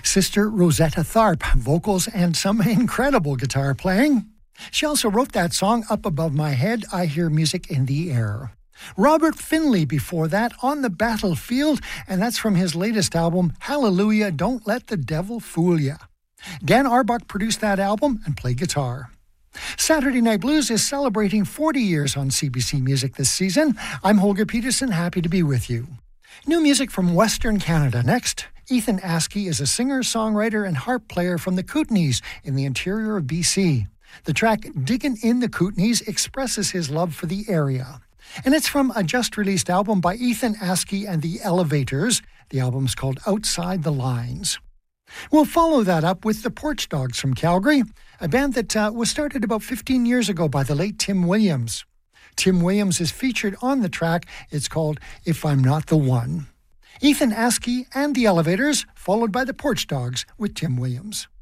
Sister Rosetta Tharpe, vocals and some incredible guitar playing. She also wrote that song, Up Above My Head, I Hear Music in the Air. Robert Finley before that, On the Battlefield, and that's from his latest album, Hallelujah, Don't Let the Devil Fool Ya. Dan Auerbach produced that album and played guitar. Saturday Night Blues is celebrating 40 years on CBC Music this season. I'm Holger Peterson, happy to be with you. New music from Western Canada next. Ethan Askey is a singer, songwriter, and harp player from the Kootenays in the interior of BC. The track Diggin' in the Kootenays expresses his love for the area. And it's from a just-released album by Ethan Askey and the Elevators. The album's called Outside the Lines. We'll follow that up with the Porch Dogs from Calgary, a band that was started about 15 years ago by the late Tim Williams. Tim Williams is featured on the track. It's called If I'm Not the One. Ethan Askey and the Elevators, followed by the Porch Dogs with Tim Williams.